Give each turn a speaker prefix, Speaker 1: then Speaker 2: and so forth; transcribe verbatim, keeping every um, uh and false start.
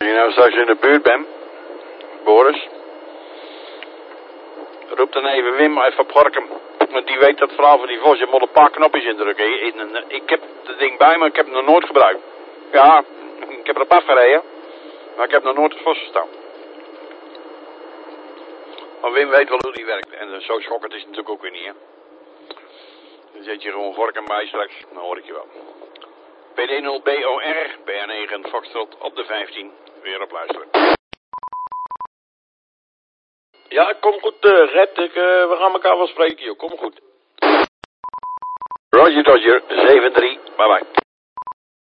Speaker 1: Als je nou straks in de buurt bent, Boris, roep dan even Wim even op Gorkum. Want die weet dat verhaal van die Vos. Je moet een paar knopjes indrukken. Ik heb het ding bij me, ik heb het nog nooit gebruikt. Ja, ik heb er op afgereden, maar ik heb nog nooit het Vos gestaan. Maar Wim weet wel hoe die werkt. En zo schokkend is het natuurlijk ook weer niet, hè. Dan zet je gewoon Gorkum bij straks, dan hoor ik je wel. P D nul B O R, B R negen, Foxtrot op de vijftien. Weer op luisteren.
Speaker 2: Ja, kom goed, uh, Red. Ik, uh, we gaan elkaar wel spreken, joh. Kom goed.
Speaker 1: Roger, Roger, zeven drie. Bye bye.